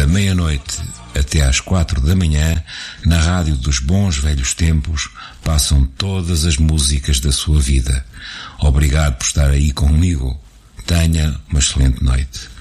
meia-noite até às 4 da manhã, na rádio dos bons velhos tempos, passam todas as músicas da sua vida. Obrigado por estar aí comigo. Tenha uma excelente noite.